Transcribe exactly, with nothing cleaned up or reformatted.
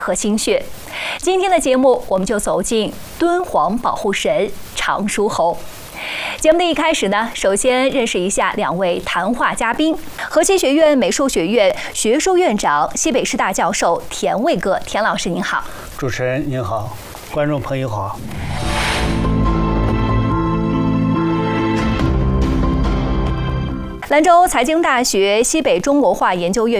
和心血。今天的节目，我们就走进敦煌保护神长叔侯。节目的一开始呢，首先认识一下两位谈话嘉宾：河西学院美术学院学术院长、西北师大教授田卫戈，田老师您好。 主持人您好，观众朋友好。 兰州财经大学西北中国化研究院